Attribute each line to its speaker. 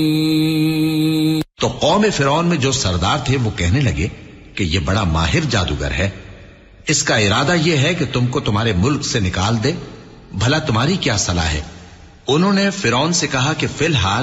Speaker 1: तो कौम फिरौन में जो सरदार थे वो कहने लगे कि ये बड़ा माहिर जादूगर है, इसका इरादा यह है कि तुमको तुम्हारे मुल्क से निकाल दे, भला तुम्हारी क्या सलाह है। उन्होंने फिरौन से कहा कि फिलहाल